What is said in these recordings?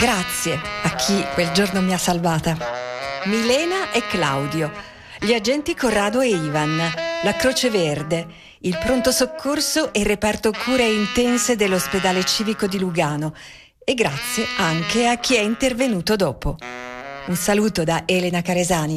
Grazie a chi quel giorno mi ha salvata. Milena e Claudio, gli agenti Corrado e Ivan, la Croce Verde, il pronto soccorso e il reparto cure intense dell'ospedale civico di Lugano. E grazie anche a chi è intervenuto dopo. Un saluto da Elena Caresani.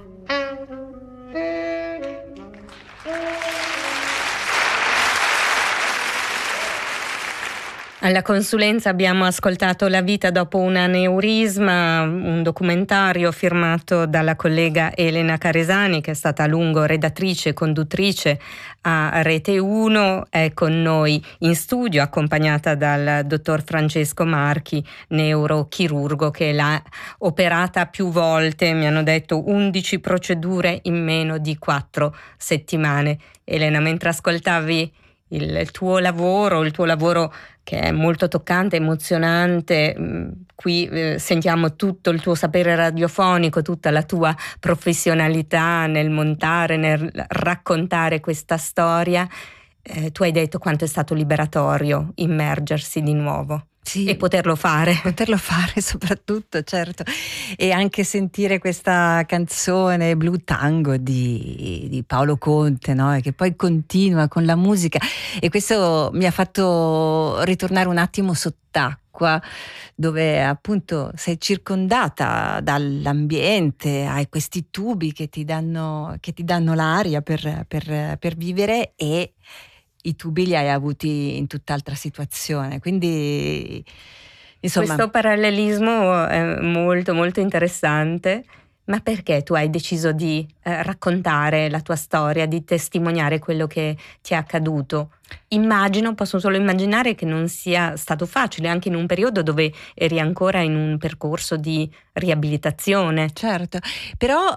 Alla consulenza abbiamo ascoltato La vita dopo un aneurisma, un documentario firmato dalla collega Elena Caresani, che è stata a lungo redattrice e conduttrice a Rete 1. È con noi in studio, accompagnata dal dottor Francesco Marchi, neurochirurgo, che l'ha operata più volte, mi hanno detto 11 procedure in meno di 4 settimane. Elena, mentre ascoltavi il tuo lavoro che è molto toccante, emozionante, qui sentiamo tutto il tuo sapere radiofonico, tutta la tua professionalità nel montare, nel raccontare questa storia. Tu hai detto quanto è stato liberatorio immergersi di nuovo. Sì, e poterlo fare soprattutto, certo, e anche sentire questa canzone Blue Tango di Paolo Conte, no? E che poi continua con la musica, e questo mi ha fatto ritornare un attimo sott'acqua, dove appunto sei circondata dall'ambiente, hai questi tubi che ti danno l'aria per vivere, e i tubi li hai avuti in tutt'altra situazione, quindi insomma. Questo parallelismo è molto molto interessante. Ma perché tu hai deciso di raccontare la tua storia, di testimoniare quello che ti è accaduto? Posso solo immaginare che non sia stato facile, anche in un periodo dove eri ancora in un percorso di riabilitazione. Certo, però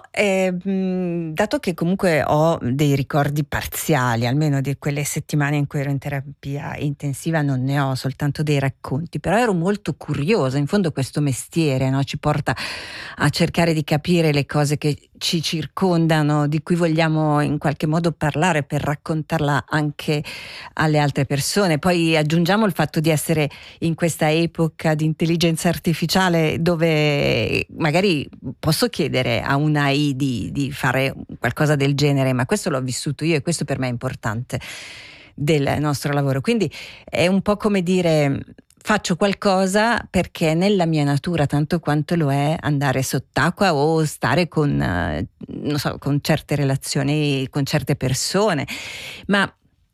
dato che comunque ho dei ricordi parziali, almeno di quelle settimane in cui ero in terapia intensiva, non ne ho soltanto dei racconti, però ero molto curiosa. In fondo questo mestiere, no, ci porta a cercare di capire le cose che ci circondano, di cui vogliamo in qualche modo parlare, per raccontarla anche alle altre persone. Poi aggiungiamo il fatto di essere in questa epoca di intelligenza artificiale, dove magari posso chiedere a un AI di fare qualcosa del genere, ma questo l'ho vissuto io, e questo per me è importante del nostro lavoro. Quindi è un po' come dire: faccio qualcosa perché è nella mia natura, tanto quanto lo è andare sott'acqua o stare con certe relazioni, con certe persone, ma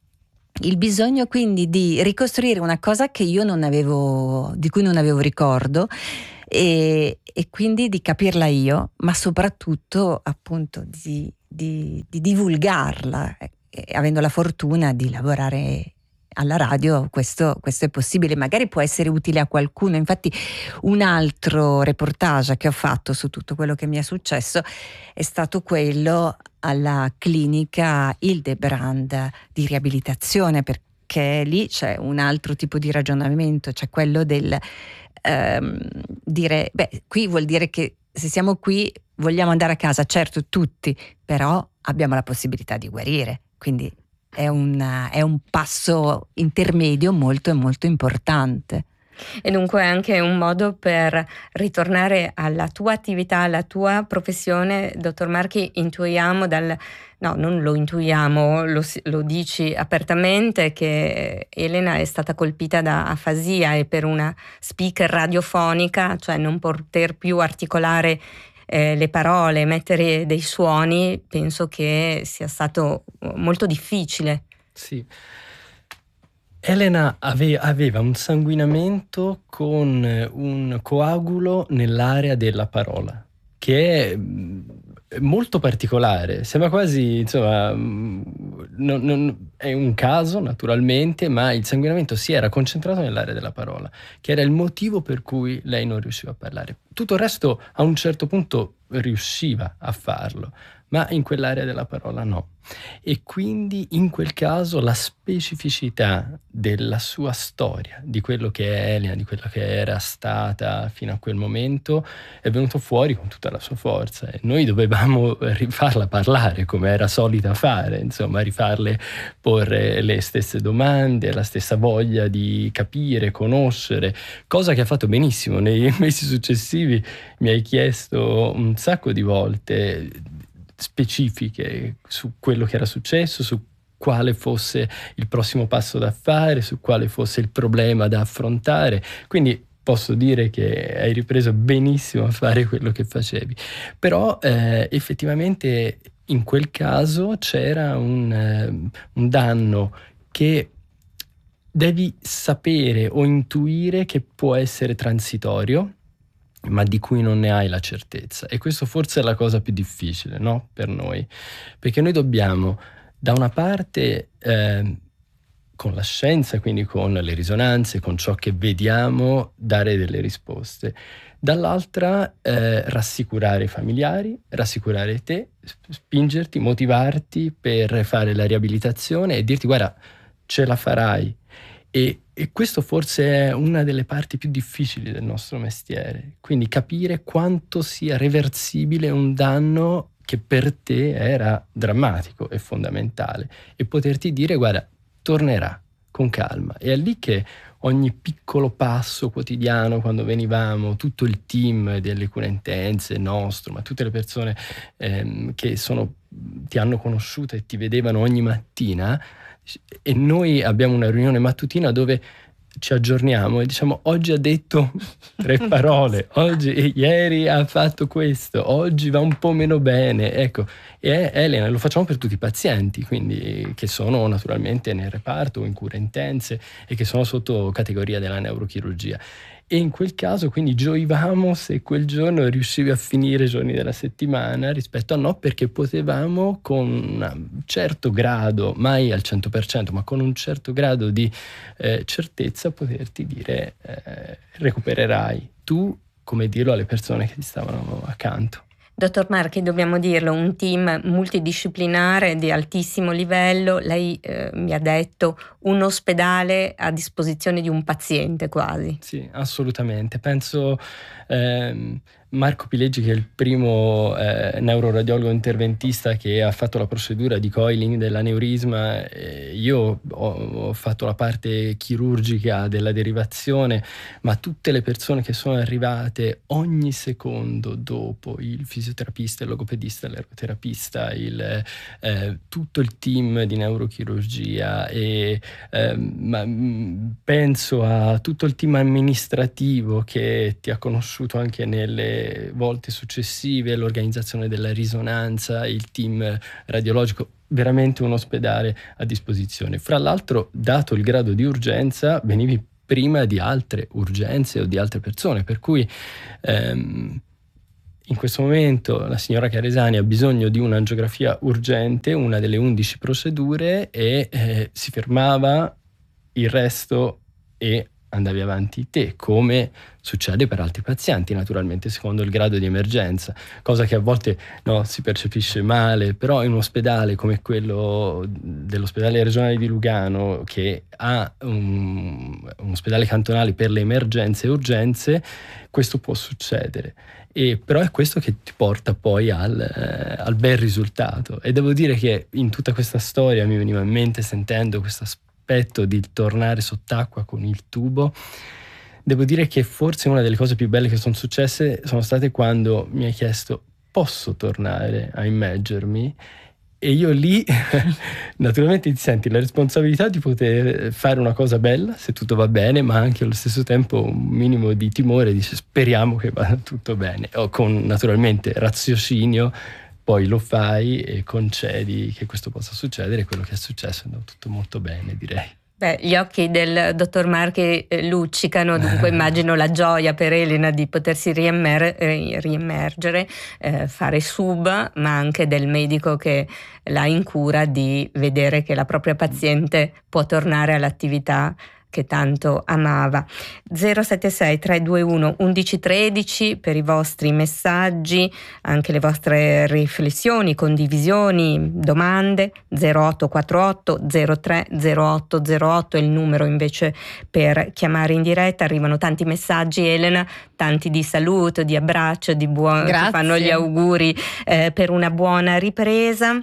il bisogno quindi di ricostruire una cosa che io di cui non avevo ricordo, e quindi di capirla io, ma soprattutto appunto di divulgarla, avendo la fortuna di lavorare alla radio. Questo è possibile, magari può essere utile a qualcuno. Infatti un altro reportage che ho fatto su tutto quello che mi è successo è stato quello alla clinica Hildebrand di riabilitazione, perché lì c'è un altro tipo di ragionamento, c'è quello del dire, qui vuol dire che se siamo qui vogliamo andare a casa, certo tutti, però abbiamo la possibilità di guarire, quindi è un passo intermedio molto molto importante. E dunque è anche un modo per ritornare alla tua attività, alla tua professione. Dottor Marchi, intuiamo non lo intuiamo, lo dici apertamente, che Elena è stata colpita da afasia, e per una speaker radiofonica, cioè non poter più articolare le parole, mettere dei suoni, penso che sia stato molto difficile. Sì. Elena aveva un sanguinamento con un coagulo nell'area della parola, che è molto particolare. Sembra quasi, insomma, è un caso naturalmente, ma il sanguinamento si era concentrato nell'area della parola, che era il motivo per cui lei non riusciva a parlare. Tutto il resto a un certo punto riusciva a farlo, ma in quell'area della parola no. E quindi in quel caso la specificità della sua storia, di quello che è Elena, di quello che era stata fino a quel momento, è venuto fuori con tutta la sua forza, e noi dovevamo rifarla parlare come era solita fare, insomma, rifarle porre le stesse domande, la stessa voglia di capire, conoscere, cosa che ha fatto benissimo. Nei mesi successivi mi hai chiesto un sacco di volte specifiche su quello che era successo, su quale fosse il prossimo passo da fare, su quale fosse il problema da affrontare. Quindi posso dire che hai ripreso benissimo a fare quello che facevi. Però effettivamente in quel caso c'era un danno che devi sapere o intuire che può essere transitorio, ma di cui non ne hai la certezza. E questo forse è la cosa più difficile, no? Per noi. Perché noi dobbiamo, da una parte, con la scienza, quindi con le risonanze, con ciò che vediamo, dare delle risposte. Dall'altra, rassicurare i familiari, rassicurare te, spingerti, motivarti per fare la riabilitazione e dirti: guarda, ce la farai. E questo forse è una delle parti più difficili del nostro mestiere, quindi capire quanto sia reversibile un danno che per te era drammatico e fondamentale, e poterti dire: guarda, tornerà con calma. E è lì che ogni piccolo passo quotidiano, quando venivamo, tutto il team delle cure intense nostro, ma tutte le persone che ti hanno conosciuto e ti vedevano ogni mattina, e noi abbiamo una riunione mattutina dove ci aggiorniamo e diciamo: oggi ha detto 3 parole, ieri ha fatto questo, oggi va un po' meno bene, ecco. E Elena, lo facciamo per tutti i pazienti, quindi che sono naturalmente nel reparto o in cure intense e che sono sotto categoria della neurochirurgia. E in quel caso quindi gioivamo se quel giorno riuscivi a finire i giorni della settimana rispetto a no, perché potevamo con un certo grado, mai al 100%, ma con un certo grado di certezza poterti dire: recupererai. Tu, come dirlo alle persone che ti stavano accanto. Dottor Marchi, dobbiamo dirlo, un team multidisciplinare di altissimo livello. Lei mi ha detto un ospedale a disposizione di un paziente quasi. Sì, assolutamente. Penso Marco Pileggi, che è il primo neuroradiologo interventista che ha fatto la procedura di coiling dell'aneurisma. Io ho fatto la parte chirurgica della derivazione, ma tutte le persone che sono arrivate ogni secondo dopo, il fisioterapista, il logopedista, l'ergoterapista, tutto il team di neurochirurgia, e ma penso a tutto il team amministrativo che ti ha conosciuto anche nelle volte successive, l'organizzazione della risonanza, il team radiologico, veramente un ospedale a disposizione. Fra l'altro, dato il grado di urgenza, venivi prima di altre urgenze o di altre persone, per cui in questo momento la signora Caresani ha bisogno di un'angiografia urgente, una delle 11 procedure, e si fermava il resto e andavi avanti te, come succede per altri pazienti, naturalmente, secondo il grado di emergenza, cosa che a volte si percepisce male, però in un ospedale come quello dell'ospedale regionale di Lugano, che ha un ospedale cantonale per le emergenze e urgenze, questo può succedere. Però è questo che ti porta poi al bel risultato. E devo dire che in tutta questa storia mi veniva in mente, sentendo questo aspetto di tornare sott'acqua con il tubo, devo dire che forse una delle cose più belle che sono successe sono state quando mi hai chiesto: posso tornare a immergermi? E io lì naturalmente ti senti la responsabilità di poter fare una cosa bella, se tutto va bene, ma anche allo stesso tempo un minimo di timore, dice: speriamo che vada tutto bene, o con naturalmente raziocinio poi lo fai e concedi che questo possa succedere. Quello che è successo è andato tutto molto bene, direi. Beh, gli occhi del dottor Marchi luccicano, dunque immagino la gioia per Elena di potersi riemmergere, fare sub, ma anche del medico che l'ha in cura di vedere che la propria paziente può tornare all'attività che tanto amava. 076 321 1113 per i vostri messaggi, anche le vostre riflessioni, condivisioni, domande. 0848 03 0808 è il numero invece per chiamare in diretta. Arrivano tanti messaggi, Elena, tanti di saluto, di abbraccio, di buon, che fanno gli auguri per una buona ripresa.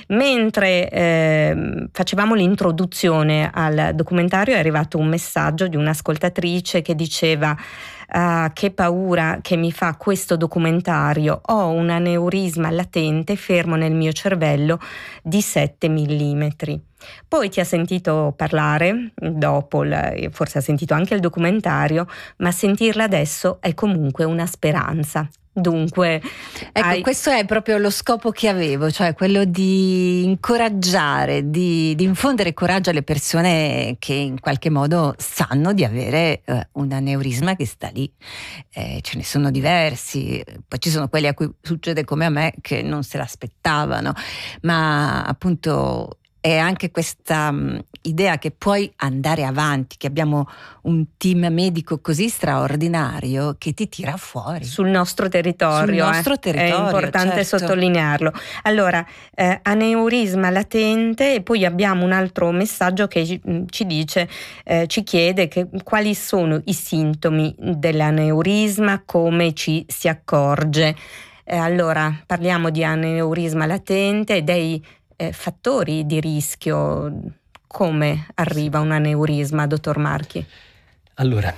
Mentre facevamo l'introduzione al documentario è arrivato un messaggio di un'ascoltatrice che diceva: che paura che mi fa questo documentario, ho un aneurisma latente fermo nel mio cervello di 7 millimetri. Poi ti ha sentito parlare dopo, forse ha sentito anche il documentario, ma sentirla adesso è comunque una speranza. Dunque, ecco, questo è proprio lo scopo che avevo, cioè quello di incoraggiare, di infondere coraggio alle persone che in qualche modo sanno di avere un aneurisma che sta lì. Ce ne sono diversi, poi ci sono quelli a cui succede come a me che non se l'aspettavano, ma appunto è anche questa idea che puoi andare avanti, che abbiamo un team medico così straordinario che ti tira fuori. Sul nostro territorio. Sul nostro territorio, è importante sottolinearlo. Allora, aneurisma latente, e poi abbiamo un altro messaggio che ci dice, ci chiede quali sono i sintomi dell'aneurisma, come ci si accorge. Allora, parliamo di aneurisma latente e dei fattori di rischio. Come arriva un aneurisma, dottor Marchi? Allora,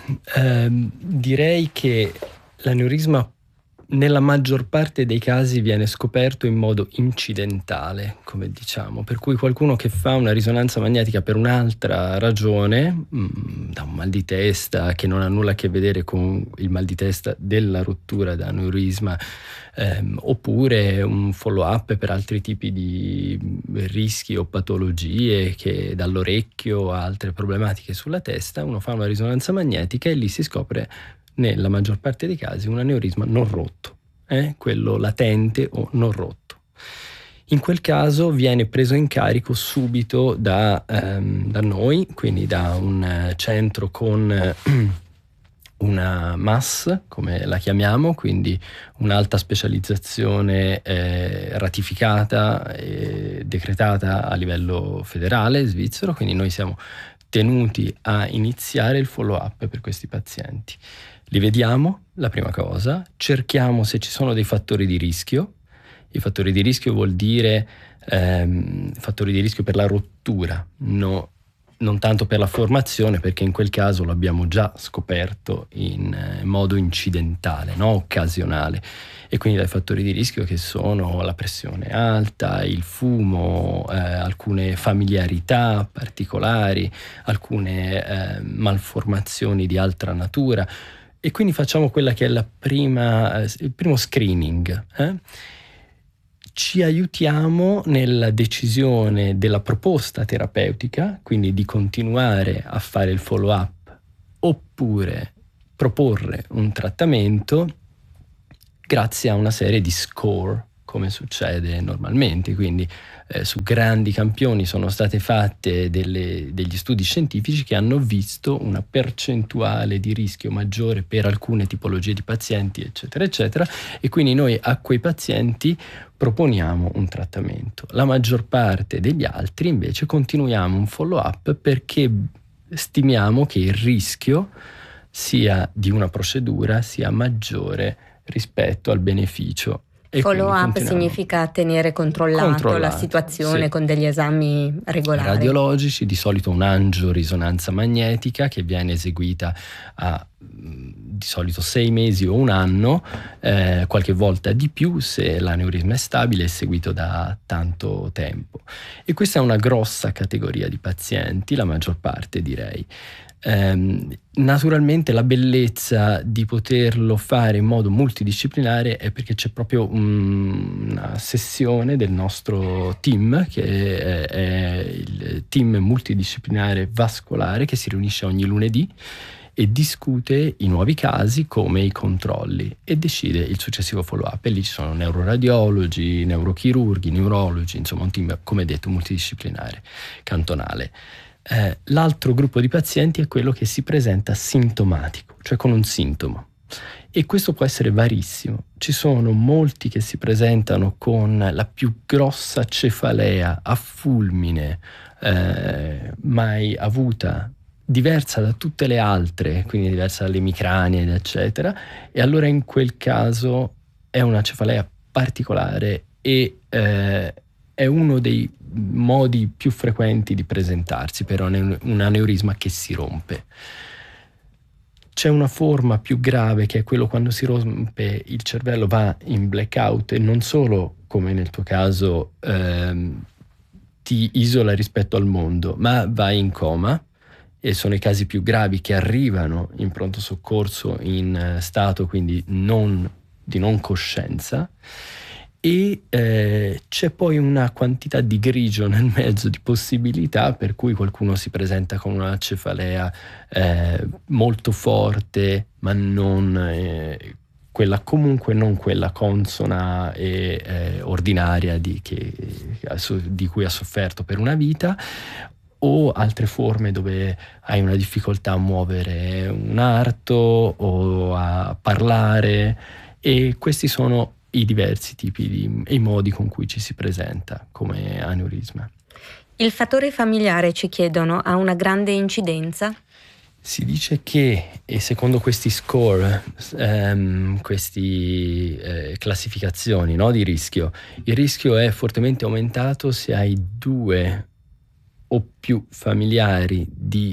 direi che l'aneurisma nella maggior parte dei casi viene scoperto in modo incidentale, come diciamo, per cui qualcuno che fa una risonanza magnetica per un'altra ragione, da un mal di testa che non ha nulla a che vedere con il mal di testa della rottura da aneurisma, oppure un follow up per altri tipi di rischi o patologie, che dall'orecchio a altre problematiche sulla testa, uno fa una risonanza magnetica e lì si scopre nella maggior parte dei casi un aneurisma non rotto, quello latente o non rotto. In quel caso viene preso in carico subito da noi, quindi da un centro con una MAS, come la chiamiamo, quindi un'alta specializzazione ratificata e decretata a livello federale svizzero, quindi noi siamo tenuti a iniziare il follow-up per questi pazienti. Li vediamo, la prima cosa, cerchiamo se ci sono dei fattori di rischio. I fattori di rischio vuol dire fattori di rischio per la rottura, non tanto per la formazione, perché in quel caso lo abbiamo già scoperto in modo incidentale, occasionale. E quindi dai fattori di rischio che sono la pressione alta, il fumo, alcune familiarità particolari, alcune malformazioni di altra natura. E quindi facciamo quella che è il primo screening. Ci aiutiamo nella decisione della proposta terapeutica, quindi di continuare a fare il follow-up oppure proporre un trattamento grazie a una serie di score, come succede normalmente. Quindi su grandi campioni sono state fatte degli studi scientifici che hanno visto una percentuale di rischio maggiore per alcune tipologie di pazienti, eccetera, eccetera, e quindi noi a quei pazienti proponiamo un trattamento. La maggior parte degli altri invece continuiamo un follow-up perché stimiamo che il rischio sia di una procedura sia maggiore rispetto al beneficio. Follow-up significa tenere controllato la situazione, sì, con degli esami regolari. Radiologici, di solito un'angiorisonanza magnetica che viene eseguita a di solito 6 mesi o un anno, qualche volta di più se l'aneurisma è stabile e seguito da tanto tempo. E questa è una grossa categoria di pazienti, la maggior parte direi. Naturalmente la bellezza di poterlo fare in modo multidisciplinare è perché c'è proprio una sessione del nostro team, che è il team multidisciplinare vascolare, che si riunisce ogni lunedì e discute i nuovi casi come i controlli e decide il successivo follow-up. E lì ci sono neuroradiologi, neurochirurghi, neurologi, insomma un team, come detto, multidisciplinare, cantonale. L'altro gruppo di pazienti è quello che si presenta sintomatico, cioè con un sintomo. E questo può essere varissimo. Ci sono molti che si presentano con la più grossa cefalea a fulmine mai avuta, diversa da tutte le altre, quindi diversa dall'emicrania, eccetera, e allora in quel caso è una cefalea particolare e è uno dei modi più frequenti di presentarsi per un aneurisma che si rompe. C'è una forma più grave che è quello quando si rompe il cervello, va in blackout e non solo, come nel tuo caso, ti isola rispetto al mondo, ma va in coma, e sono i casi più gravi che arrivano in pronto soccorso in stato quindi di non coscienza. E c'è poi una quantità di grigio nel mezzo di possibilità, per cui qualcuno si presenta con una cefalea molto forte, ma non quella, comunque non quella consona e ordinaria di cui ha sofferto per una vita, o altre forme dove hai una difficoltà a muovere un arto o a parlare, e questi sono i diversi tipi e i modi con cui ci si presenta come aneurisma. Il fattore familiare, ci chiedono, ha una grande incidenza? Si dice che, e secondo questi score, queste classificazioni, no, di rischio, il rischio è fortemente aumentato se hai 2 o più familiari di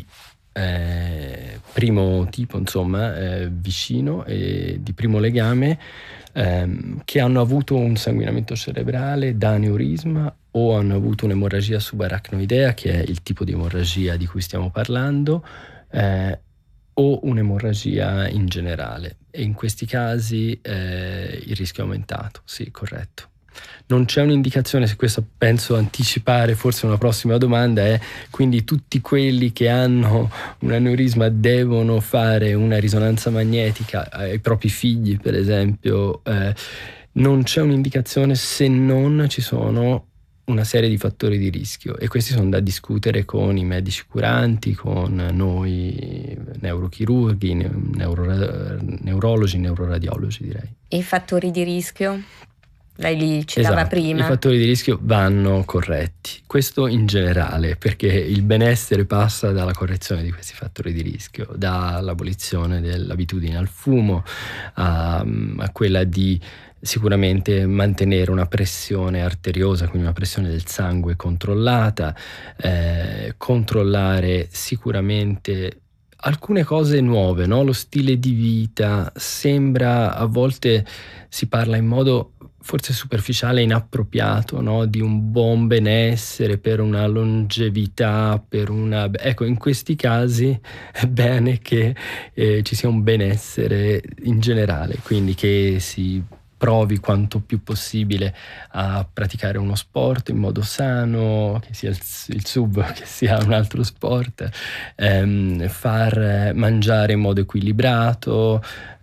primo tipo, insomma, vicino e di primo legame, che hanno avuto un sanguinamento cerebrale da aneurisma o hanno avuto un'emorragia subarachnoidea, che è il tipo di emorragia di cui stiamo parlando, o un'emorragia in generale. E in questi casi il rischio è aumentato, sì, corretto. Non c'è un'indicazione, se questo penso anticipare forse una prossima domanda, è quindi tutti quelli che hanno un aneurisma devono fare una risonanza magnetica ai propri figli, per esempio. Non c'è un'indicazione se non ci sono una serie di fattori di rischio, e questi sono da discutere con i medici curanti, con noi neurochirurghi, neurologi, neuroradiologi, direi. E i fattori di rischio? Lei li citava prima. I fattori di rischio vanno corretti, questo in generale, perché il benessere passa dalla correzione di questi fattori di rischio, dall'abolizione dell'abitudine al fumo a quella di sicuramente mantenere una pressione arteriosa, quindi una pressione del sangue controllata, controllare sicuramente alcune cose nuove, no? Lo stile di vita sembra, a volte si parla in modo forse superficiale e inappropriato, no? Di un buon benessere, per una longevità, ecco, in questi casi è bene che ci sia un benessere in generale, quindi che si provi quanto più possibile a praticare uno sport in modo sano, che sia il SUV, che sia un altro sport, far mangiare in modo equilibrato,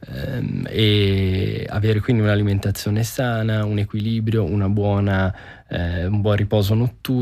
e avere quindi un'alimentazione sana, un equilibrio, un buon riposo notturno.